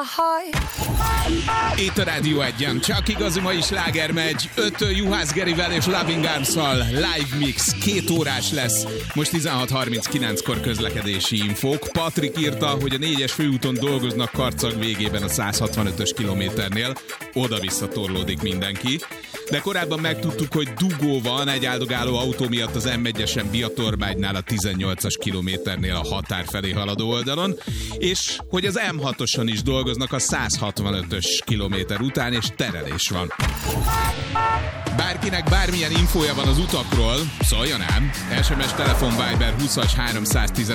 Itt a Rádió 1-en, csak igazi mai sláger megy, 5 Juhász Gerivel és Loving Arms-szal, live mix, 2 órás lesz, most 16:39-kor közlekedési infók. Patrik írta, hogy a 4-es főúton dolgoznak Karcag végében a 165-ös kilométernél, oda-vissza torlódik mindenki. De korábban megtudtuk, hogy dugó van egy áldogáló autó miatt az M1-esen Biatormánynál a 18-as kilométernél a határ felé haladó oldalon, és hogy az M6-oson is dolgoznak a 165-ös kilométer után, és terelés van. Bárkinek bármilyen infója van az utakról, szóljon ám! SMS, telefon, Viber 20-as 310